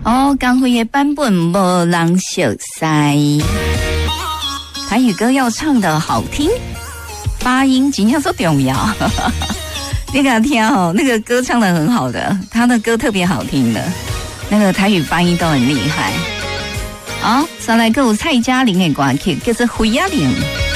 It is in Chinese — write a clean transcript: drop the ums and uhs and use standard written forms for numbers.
哦，江蕙的版本无人熟悉，台语歌要唱得好听，发音真的说重要。那个听哦，那个歌唱得很好的，他的歌特别好听的，那个台语发音都很厉害。好，再来个有蔡嘉玲的歌曲，叫做《灰哑铃》。